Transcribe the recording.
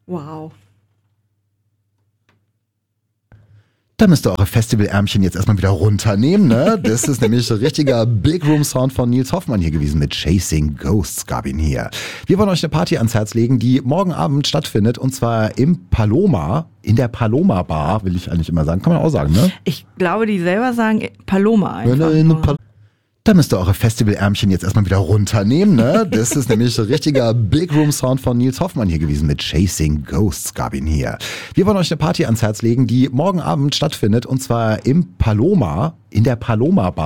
Wow. Da müsst ihr eure Festivalärmchen jetzt erstmal wieder runternehmen, ne? Das ist nämlich ein richtiger Big Room Sound von Nils Hoffmann hier gewesen mit Chasing Ghosts, Gabin hier. Wir wollen euch eine Party ans Herz legen, die morgen Abend stattfindet, und zwar im Paloma, in der Paloma Bar, will ich eigentlich immer sagen. Kann man auch sagen, ne? Ich glaube, die selber sagen Paloma einfach. Da müsst ihr eure Festivalärmchen jetzt erstmal wieder runternehmen, ne? Das ist nämlich ein richtiger Big Room Sound von Nils Hoffmann hier gewesen mit Chasing Ghosts, Gabin hier. Wir wollen euch eine Party ans Herz legen, die morgen Abend stattfindet, und zwar im Paloma, in der Paloma Bar.